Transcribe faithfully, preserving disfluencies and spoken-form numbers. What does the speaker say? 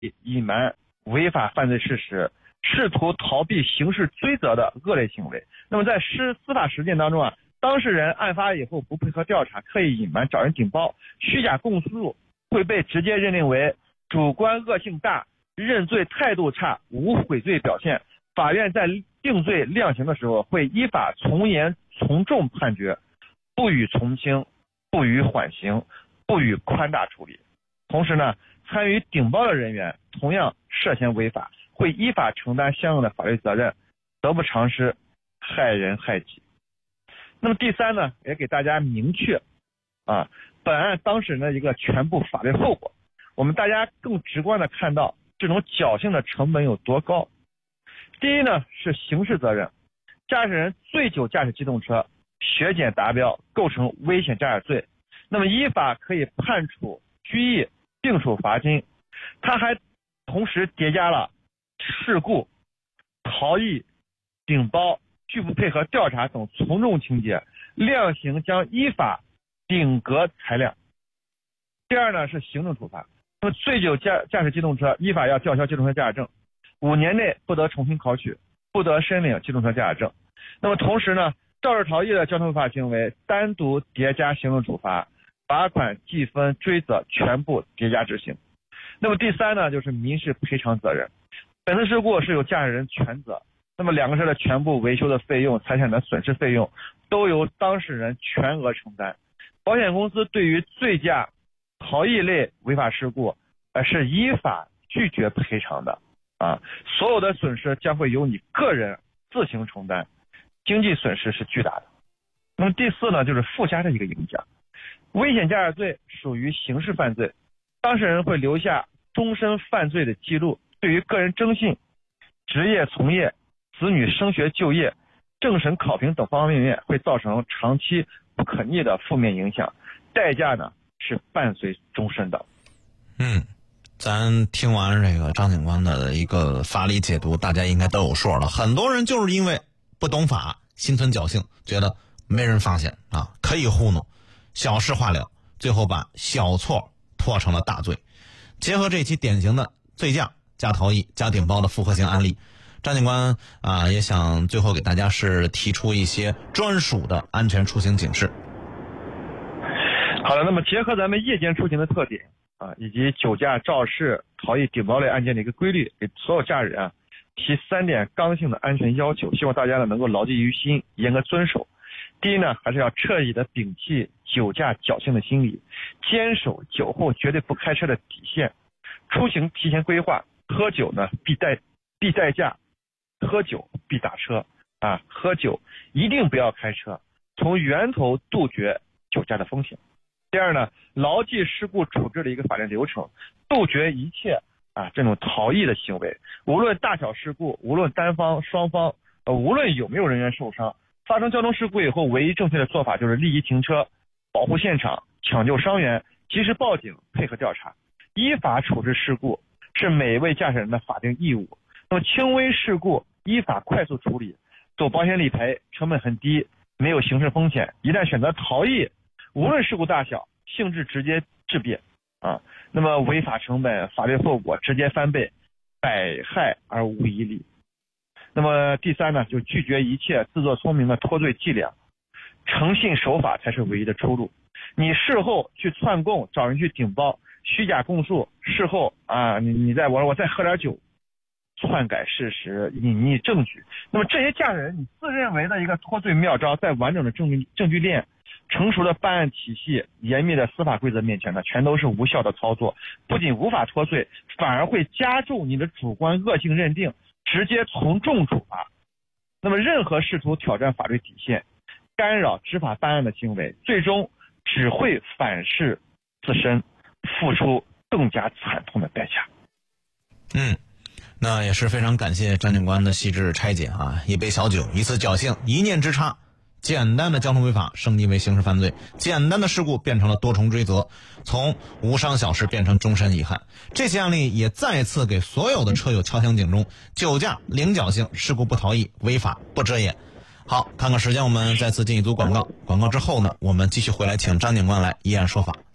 隐瞒违法犯罪事实，试图逃避刑事追责的恶劣行为。那么在司司法实践当中啊，当事人案发以后不配合调查，刻意隐瞒、找人顶包、虚假供述，会被直接认定为主观恶性大、认罪态度差、无悔罪表现。法院在定罪量刑的时候，会依法从严从重判决，不予从轻，不予缓刑，不予宽大处理。同时呢，参与顶包的人员同样涉嫌违法，会依法承担相应的法律责任，得不偿失，害人害己。那么第三呢，也给大家明确啊，本案当事人的一个全部法律后果，我们大家更直观的看到这种侥幸的成本有多高。第一呢，是刑事责任，驾驶人醉酒驾驶机动车，血检达标，构成危险驾驶罪，那么依法可以判处拘役并处罚金。他还同时叠加了事故、逃逸、顶包、拒不配合调查等从重情节，量刑将依法顶格裁量。第二呢，是行政处罚，那么醉酒驾驾驶机动车，依法要吊销机动车驾驶证，五年内不得重新考取，不得申领机动车驾驶证。那么同时呢，肇事逃逸的交通违法行为单独叠加行政处罚，罚款、记分、追责全部叠加执行。那么第三呢，就是民事赔偿责任。本次事故是由驾驶人全责，那么两个车的全部维修的费用、财产的损失费用都由当事人全额承担。保险公司对于醉驾、逃逸类违法事故，呃，是依法拒绝赔偿的啊，所有的损失将会由你个人自行承担，经济损失是巨大的。那么第四呢，就是附加的一个影响。危险驾驶罪属于刑事犯罪，当事人会留下终身犯罪的记录，对于个人征信、职业从业、子女升学就业、政审考评等方方面面会造成长期不可逆的负面影响，代价呢是伴随终身的。 嗯，咱听完这个张警官的一个法理解读，大家应该都有数了。很多人就是因为不懂法，心存侥幸，觉得没人发现啊，可以糊弄，小事化了，最后把小错拖成了大罪。结合这起典型的醉驾加逃逸加顶包的复合型案例，张警官啊也想最后给大家是提出一些专属的安全出行警示。 好的，那么结合咱们夜间出行的特点啊，以及酒驾、肇事、逃逸、顶包类案件的一个规律，给所有驾驶人啊提三点刚性的安全要求，希望大家呢能够牢记于心，严格遵守。第一呢，还是要彻底的摒弃酒驾侥幸的心理，坚守酒后绝对不开车的底线。出行提前规划，喝酒呢必代必代驾，喝酒必打车啊，喝酒一定不要开车，从源头杜绝酒驾的风险。第二呢，牢记事故处置的一个法律流程，杜绝一切啊这种逃逸的行为，无论大小事故，无论单方双方，呃，无论有没有人员受伤，发生交通事故以后，唯一正确的做法就是立即停车，保护现场，抢救伤员，及时报警，配合调查，依法处置事故是每一位驾驶人的法定义务。那么轻微事故依法快速处理，走保险理赔，成本很低，没有刑事风险。一旦选择逃逸，无论事故大小，性质直接质变啊，那么违法成本、法律后果直接翻倍，百害而无一利。那么第三呢，就拒绝一切自作聪明的脱罪伎俩，诚信守法才是唯一的出路。你事后去串供，找人去顶包，虚假供述，事后啊，你你再我我再喝点酒，篡改事实，隐匿证据。那么这些驾驶人，你自认为的一个脱罪妙招，在完整的证据证据链、成熟的办案体系、严密的司法规则面前呢，全都是无效的操作，不仅无法脱罪，反而会加重你的主观恶性认定，直接从重处罚。那么任何试图挑战法律底线、干扰执法办案的行为，最终只会反噬自身，付出更加惨痛的代价。 嗯，那也是非常感谢张警官的细致拆解啊！一杯小酒，一次侥幸，一念之差，简单的交通违法升级为刑事犯罪，简单的事故变成了多重追责，从无伤小事变成终身遗憾。这些案例也再次给所有的车友敲响警钟：酒驾零侥幸，事故不逃逸，违法不遮掩。好，看看时间，我们再次进一组广告。广告之后呢，我们继续回来请张警官来依案说法。